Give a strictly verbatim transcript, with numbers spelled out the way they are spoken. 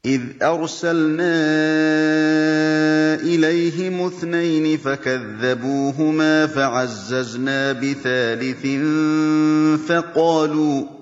إِذْ أَرْسَلْنَا إِلَيْهِمُ اثْنَيْنِ فَكَذَّبُوهُمَا فَعَزَّزْنَا بِثَالِثٍ فَقَالُوا